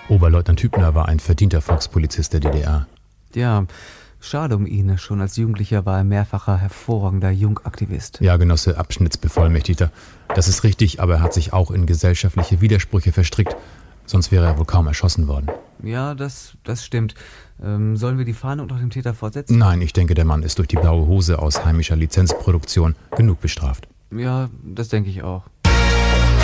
Oberleutnant Hübner war ein verdienter Volkspolizist der DDR. Ja, schade um ihn. Schon als Jugendlicher war er mehrfacher hervorragender Jungaktivist. Ja, Genosse, Abschnittsbevollmächtigter. Das ist richtig, aber er hat sich auch in gesellschaftliche Widersprüche verstrickt. Sonst wäre er wohl kaum erschossen worden. Ja, das stimmt. Sollen wir die Fahndung nach dem Täter fortsetzen? Nein, ich denke, der Mann ist durch die blaue Hose aus heimischer Lizenzproduktion genug bestraft. Ja, das denke ich auch.